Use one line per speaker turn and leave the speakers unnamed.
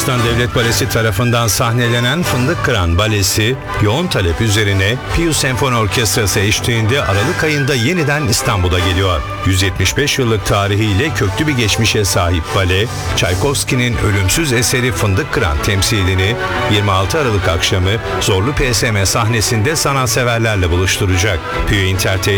Yunanistan Devlet Balesi tarafından sahnelenen Fındık Kıran Balesi, yoğun talep üzerine Pius Senfoni Orkestrası eşliğinde Aralık ayında yeniden İstanbul'a geliyor. 175 yıllık tarihiyle köklü bir geçmişe sahip bale, Çaykovski'nin ölümsüz eseri Fındık Kıran temsilini 26 Aralık akşamı Zorlu PSM sahnesinde sanatseverlerle buluşturacak. Piu Entertainment